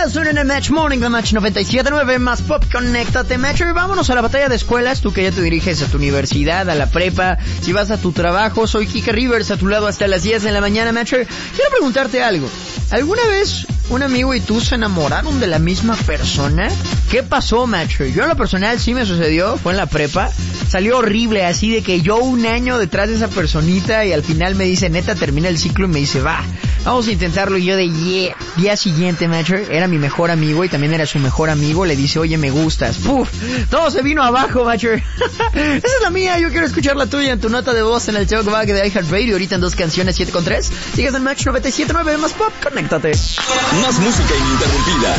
suena en el Match Morning, la Match 97.9, más pop, conéctate, Match. Y vámonos a la batalla de escuelas, tú que ya te diriges a tu universidad, a la prepa, si vas a tu trabajo. Soy Kike Rivers, a tu lado hasta las 10 de la mañana, Match. Quiero preguntarte algo. ¿Alguna vez un amigo y tú se enamoraron de la misma persona? ¿Qué pasó, Match? Yo en lo personal sí me sucedió, fue en la prepa. Salió horrible, así de que yo un año detrás de esa personita y al final me dice, neta, termina el ciclo y me dice, va, vamos a intentarlo. Y yo de yeah. Día siguiente, Match, era mi mejor amigo y también era su mejor amigo. Le dice, oye, me gustas. ¡Puf! Todo se vino abajo, Match. Esa es la mía, yo quiero escuchar la tuya en tu nota de voz en el Talkback de iHeartRadio. Ahorita en 2 canciones, 7:3. Sigues en Match 97.9, más pop, conéctate. Más música ininterrumpida.